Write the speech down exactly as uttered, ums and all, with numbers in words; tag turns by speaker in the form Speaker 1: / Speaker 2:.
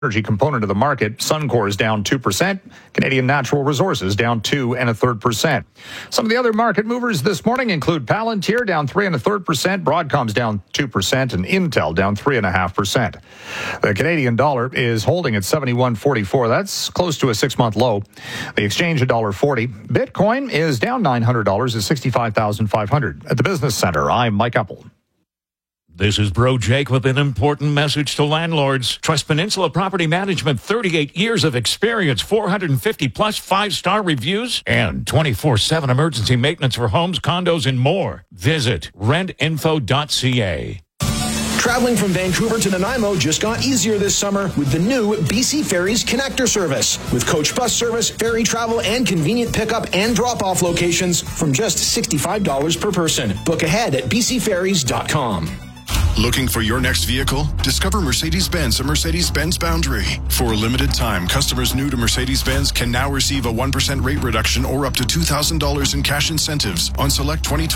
Speaker 1: energy component of the market. Suncor is down two percent. Canadian Natural Resources down two and a third percent. Some of the other market movers this morning include Palantir down three and a third percent, Broadcom's down two percent, and Intel down three and a half percent. The Canadian dollar is holding at seventy-one forty-four. That's close to a six-month low. The exchange a dollar forty. Bitcoin is down nine hundred dollars at sixty-five thousand five hundred. At the Business Center, I'm Mike Uppel.
Speaker 2: This is Bro Jake with an important message to landlords. Trust Peninsula Property Management, thirty-eight years of experience, four hundred fifty plus five-star reviews, and twenty-four seven emergency maintenance for homes, condos, and more. Visit rent info dot c a.
Speaker 3: Traveling from Vancouver to Nanaimo just got easier this summer with the new B C Ferries Connector service. With coach bus service, ferry travel, and convenient pickup and drop-off locations from just sixty-five dollars per person. Book ahead at b c ferries dot com.
Speaker 4: Looking for your next vehicle? Discover Mercedes-Benz at Mercedes-Benz Boundary. For a limited time, customers new to Mercedes-Benz can now receive a one percent rate reduction or up to two thousand dollars in cash incentives on select twenty